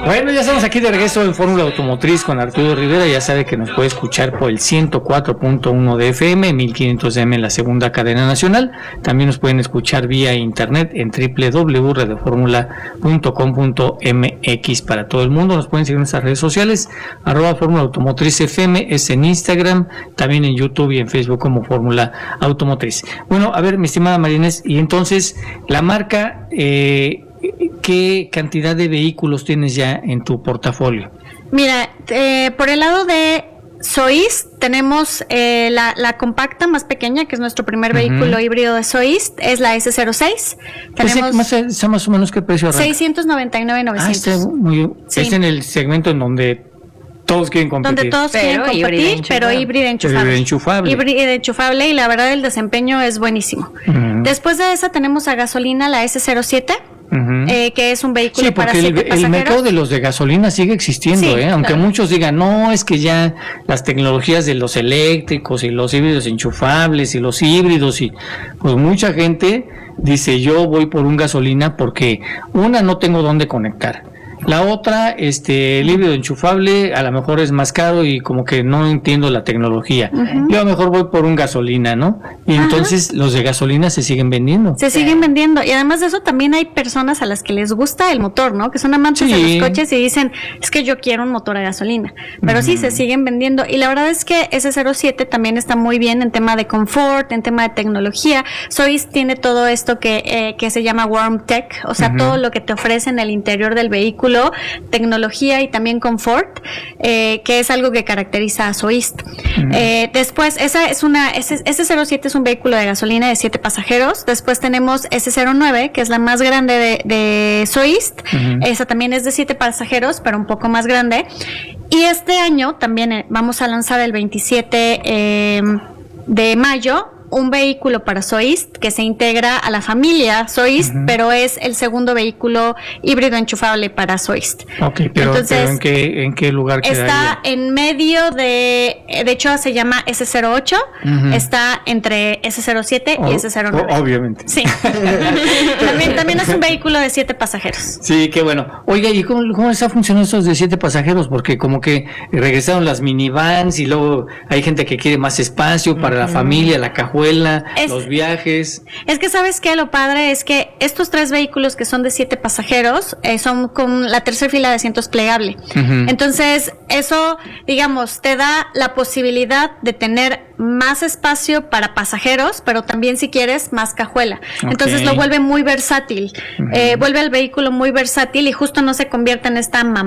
Bueno, ya estamos aquí de regreso en Fórmula Automotriz con Arturo Rivera. Ya sabe que nos puede escuchar por el 104.1 de FM, 1500 de AM en la segunda cadena nacional. También nos pueden escuchar vía internet en www.radioformula.com.mx para todo el mundo. Nos pueden seguir en nuestras redes sociales, @Fórmula Automotriz FM, es en Instagram, también en YouTube y en Facebook como Fórmula Automotriz. Bueno, a ver, mi estimada María Inés, y entonces, la marca, ¿qué cantidad de vehículos tienes ya en tu portafolio? Mira, por el lado de Soist tenemos la compacta más pequeña, que es nuestro primer vehículo híbrido de Soist, es la S06. Tenemos más o menos qué precio arranca. 699,900. Es en el segmento en donde todos quieren competir. Pero híbrida enchufable. Híbrida enchufable, y la verdad el desempeño es buenísimo. Después de esa tenemos a gasolina la S07. Que es un vehículo para 7 pasajeros. El mercado de los de gasolina sigue existiendo, aunque muchos digan, no, es que ya las tecnologías de los eléctricos y los híbridos enchufables y los híbridos, y pues mucha gente dice, yo voy por un gasolina porque una, no tengo dónde conectar. La otra, el híbrido enchufable a lo mejor es más caro y como que no entiendo la tecnología. Yo a lo mejor voy por un gasolina, ¿no? Y entonces los de gasolina se siguen vendiendo. Se siguen vendiendo. Y además de eso también hay personas a las que les gusta el motor, ¿no? Que son amantes de los coches y dicen, es que yo quiero un motor a gasolina. Pero sí, se siguen vendiendo. Y la verdad es que S07 también está muy bien en tema de confort, en tema de tecnología. Soist tiene todo esto que se llama Warm Tech, o sea, todo lo que te ofrece en el interior del vehículo, tecnología y también confort, que es algo que caracteriza a Soist. Después, S07 es un vehículo de gasolina de 7 pasajeros. Después tenemos S09, que es la más grande de Soist. Esa también es de 7 pasajeros, pero un poco más grande. Y este año también vamos a lanzar el 27 de mayo un vehículo para Soist que se integra a la familia Soist, pero es el segundo vehículo híbrido enchufable para Soist. Okay, pero ¿en qué lugar quedaría? Está en medio de hecho se llama S08, está entre S07 y S09. Obviamente. Sí. también es un vehículo de 7 pasajeros. Sí, qué bueno. Oiga, ¿y cómo está funcionando estos de 7 pasajeros? Porque como que regresaron las minivans y luego hay gente que quiere más espacio para la familia, la cajuela, los viajes. Es que sabes que lo padre es que estos 3 vehículos que son de 7 pasajeros son con la tercera fila de asientos plegable. Entonces eso, digamos, te da la posibilidad de tener más espacio para pasajeros, pero también si quieres más cajuela. Entonces lo vuelve muy versátil, vuelve al vehículo muy versátil y justo no se convierte en esta